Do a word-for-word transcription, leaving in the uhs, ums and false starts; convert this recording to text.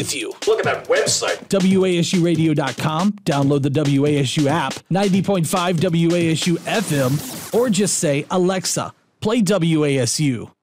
with you. Look at that website. W A S U radio dot com. Download the W A S U app, ninety point five W A S U F M, or just say, Alexa, play W A S U.